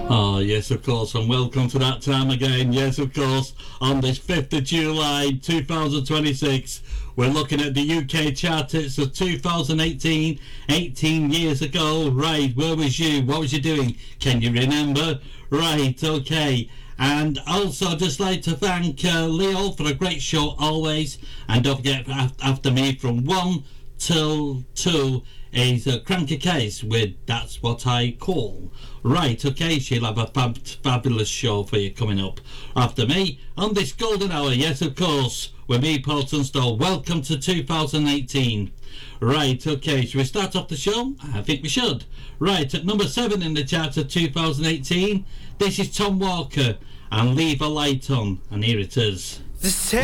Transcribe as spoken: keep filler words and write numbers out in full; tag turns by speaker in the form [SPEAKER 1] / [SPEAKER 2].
[SPEAKER 1] Oh, yes, of course, and welcome to that time again. Yes, of course, on this fifth of July two thousand twenty-six, we're looking at the U K chart hits of two thousand eighteen, eighteen years ago. Right, where was you? What was you doing? Can you remember? Right, okay. And also, I'd just like to thank uh, Leo for a great show always. And don't forget, after me from one till two is a cranky case with That's What I Call. Right, okay, she'll have a fab- fabulous show for you coming up after me on this golden hour. Yes, of course, with me, Paul Tunstall. Welcome to two thousand eighteen. Right, okay, should we start off the show? I think we should. Right, at number seven in the chart of two thousand eighteen, this is Tom Walker and Leave a Light On, and here it is.
[SPEAKER 2] The